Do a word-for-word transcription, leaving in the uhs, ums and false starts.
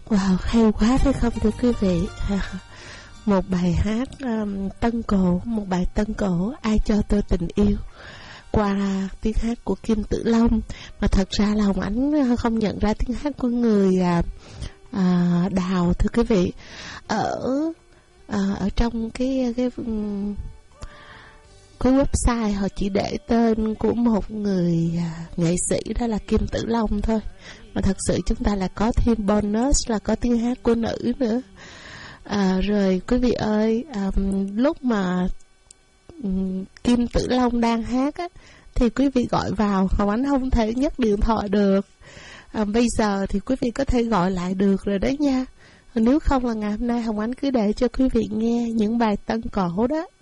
Wow, hay quá phải không thưa quý vị? Một bài hát um, tân cổ, một bài tân cổ, Ai cho tôi tình yêu, qua tiếng hát của Kim Tử Long. Mà thật ra là Hồng Ánh không nhận ra tiếng hát của người à, à, Đào thưa quý vị. Ở à, ở trong cái cái cái website họ chỉ để tên của một người à, nghệ sĩ, đó là Kim Tử Long thôi. Mà thật sự chúng ta là có thêm bonus là có tiếng hát của nữ nữa. À, rồi quý vị ơi, à, lúc mà um, Kim Tử Long đang hát á, thì quý vị gọi vào, Hồng Ánh không thể nhấc điện thoại được. À, bây giờ thì quý vị có thể gọi lại được rồi đấy nha. Nếu không là ngày hôm nay Hồng Ánh cứ để cho quý vị nghe những bài tân cổ đó.